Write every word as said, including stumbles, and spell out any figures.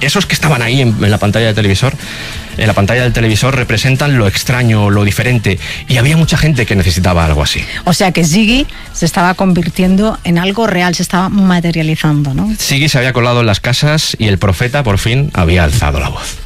esos que estaban ahí en, en la pantalla del televisor, en la pantalla del televisor representan lo extraño, lo diferente, y había mucha gente que necesitaba algo así. O sea que Ziggy se estaba convirtiendo en algo real, se estaba materializando, ¿no? Ziggy se había colado en las casas y el profeta por fin había alzado la voz.